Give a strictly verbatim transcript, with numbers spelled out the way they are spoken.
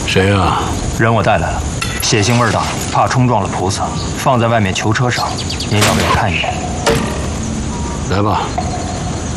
谁呀？ 人我带来了，血腥味大，怕冲撞了菩萨，放在外面囚车上，您要不要看一眼？ 来吧。